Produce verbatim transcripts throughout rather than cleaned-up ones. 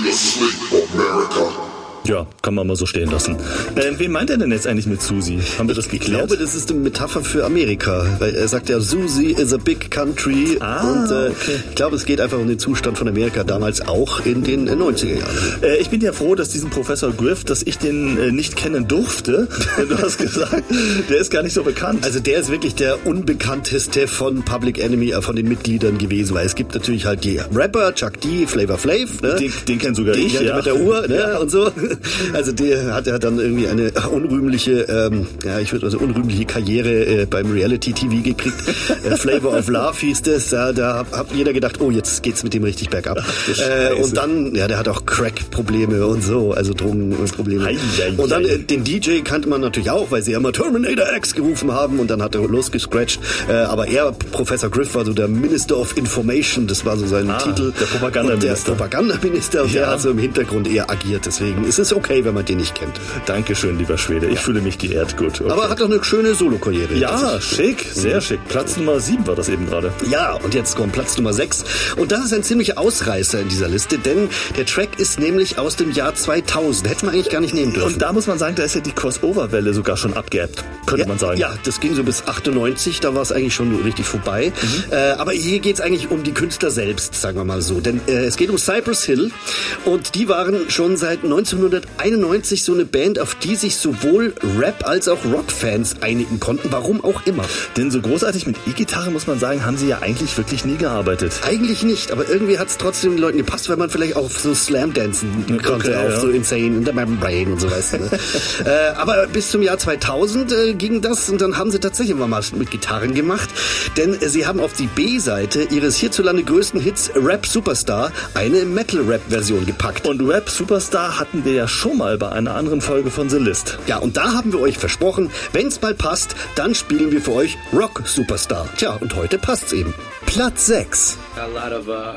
asleep, America. Ja, kann man mal so stehen lassen. Äh, wen meint er denn jetzt eigentlich mit Susie? Haben wir das geklärt? Ich glaube, das ist eine Metapher für Amerika, weil er sagt ja, Susie is a big country. Ah, und äh, okay. Ich glaube, es geht einfach um den Zustand von Amerika damals auch in den äh, neunziger Jahren. Äh, ich bin ja froh, dass diesen Professor Griff, dass ich den äh, nicht kennen durfte. Du hast gesagt, der ist gar nicht so bekannt. Also der ist wirklich der unbekannteste von Public Enemy, äh, von den Mitgliedern gewesen, weil es gibt natürlich halt die Rapper, Chuck D, Flavor Flav, ne? Den, den kennt sogar den, ich, ja. Mit der Uhr, ne? Ja. Und so. Also der hat ja dann irgendwie eine unrühmliche, ähm, ja, ich würde also unrühmliche Karriere äh, beim Reality-T V gekriegt. äh, Flavor of Love hieß das. Ja, da hat, hat jeder gedacht, oh, jetzt geht's mit dem richtig bergab. Äh, und dann, ja, der hat auch Crack-Probleme und so, also Drogenprobleme. Ei, ei, und dann ei. äh, den D J kannte man natürlich auch, weil sie ja immer Terminator X gerufen haben und dann hat er losgescratcht. Äh, aber er, Professor Griff, war so der Minister of Information, das war so sein ah, Titel. Der Propagandaminister. Der Propagandaminister und ja. der hat so im Hintergrund eher agiert. Deswegen ist es okay, wenn man den nicht kennt. Dankeschön, lieber Schwede. Ich fühle mich geehrt. Gut. Okay. Aber hat doch eine schöne Solo-Karriere. Ja, schick. Sehr mhm. schick. Platz Nummer sieben war das eben gerade. Ja, und jetzt kommt Platz Nummer sechs. Und das ist ein ziemlicher Ausreißer in dieser Liste, denn der Track ist nämlich aus dem Jahr zweitausend. Hätte man eigentlich gar nicht nehmen dürfen. Und da muss man sagen, da ist ja die Crossover-Welle sogar schon abgeebbt, könnte ja, man sagen. Ja, das ging so bis achtundneunzig, da war es eigentlich schon richtig vorbei. Mhm. Äh, aber hier geht es eigentlich um die Künstler selbst, sagen wir mal so. Denn äh, es geht um Cypress Hill und die waren schon seit neunzehnhunderteinundneunzig so eine Band, auf die sich sowohl Rap- als auch Rock-Fans einigen konnten. Warum auch immer. Denn so großartig mit E-Gitarre, muss man sagen, haben sie ja eigentlich wirklich nie gearbeitet. Eigentlich nicht, aber irgendwie hat es trotzdem den Leuten gepasst, weil man vielleicht auch so Slam-Dancen konnte, okay, auf ja. so Insane in the Membrane und so was. Ne? äh, aber bis zum Jahr zweitausend äh, ging das und dann haben sie tatsächlich mal was mit Gitarren gemacht, denn äh, sie haben auf die B-Seite ihres hierzulande größten Hits Rap Superstar eine Metal-Rap-Version gepackt. Und Rap Superstar hatten wir ja schon mal bei einer anderen Folge von The List. Ja, und da haben wir euch versprochen, wenn's mal passt, dann spielen wir für euch Rock Superstar. Tja, und heute passt's eben. Platz sechs. A lot of uh,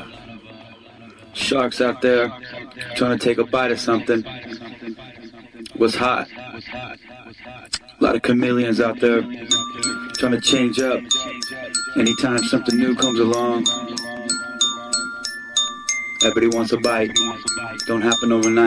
sharks out there trying to take a bite of something. Was hot. A lot of chameleons out there trying to change up. Anytime something new comes along, everybody wants a bite. Don't happen overnight.